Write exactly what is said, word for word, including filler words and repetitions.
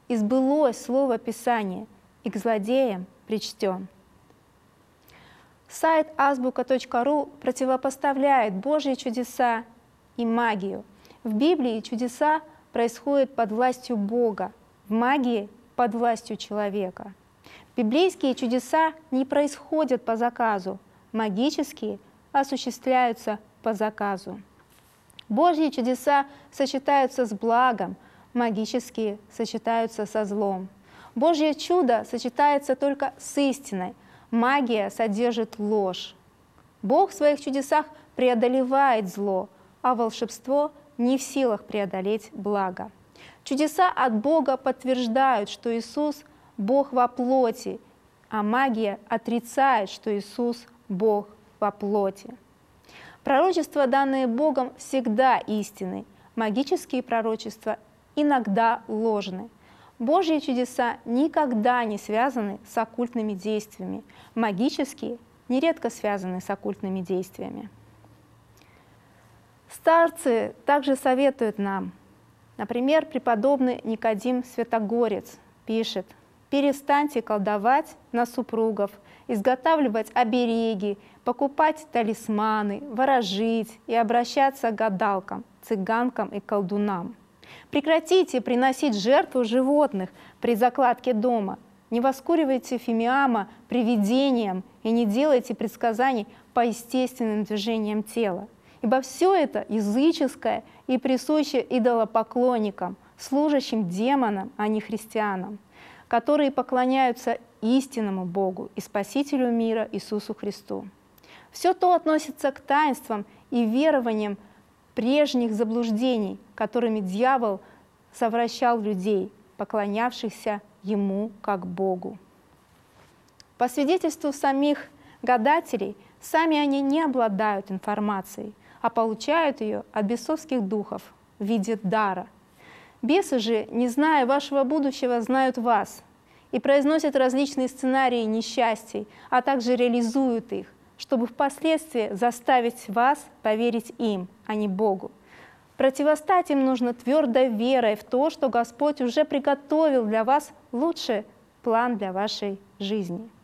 и сбылось слово Писания, и к злодеям причтен. Сайт азбука точка ру противопоставляет Божьи чудеса и магию. В Библии чудеса происходят под властью Бога, в магии — под властью человека. Библейские чудеса не происходят по заказу, магические осуществляются по заказу. Божьи чудеса сочетаются с благом, магические сочетаются со злом. Божье чудо сочетается только с истиной, магия содержит ложь. Бог в своих чудесах преодолевает зло, а волшебство не в силах преодолеть благо. Чудеса от Бога подтверждают, что Иисус — Бог во плоти, а магия отрицает, что Иисус — Бог во плоти. Пророчества, данные Богом, всегда истинны, магические пророчества иногда ложны. Божьи чудеса никогда не связаны с оккультными действиями, магические нередко связаны с оккультными действиями. Старцы также советуют нам. Например, преподобный Никодим Святогорец пишет: «Перестаньте колдовать на супругов, изготавливать обереги, покупать талисманы, ворожить и обращаться к гадалкам, цыганкам и колдунам. Прекратите приносить жертву животных при закладке дома, не воскуривайте фимиама привидениям и не делайте предсказаний по естественным движениям тела, ибо все это языческое и присуще идолопоклонникам, служащим демонам, а не христианам, которые поклоняются истинному Богу и Спасителю мира Иисусу Христу. Все то относится к таинствам и верованиям прежних заблуждений, которыми дьявол совращал людей, поклонявшихся ему как Богу». По свидетельству самих гадателей, сами они не обладают информацией, а получают ее от бесовских духов в виде дара. Бесы же, не зная вашего будущего, знают вас и произносят различные сценарии несчастий, а также реализуют их, чтобы впоследствии заставить вас поверить им, а не Богу. Противостать им нужно твердой верой в то, что Господь уже приготовил для вас лучший план для вашей жизни.